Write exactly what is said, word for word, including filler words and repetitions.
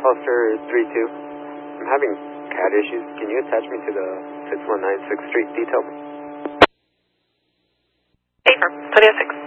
Foster three two. I'm having cat issues. Can you attach me to the six one nine sixth Street detail? Affirm, twenty oh six.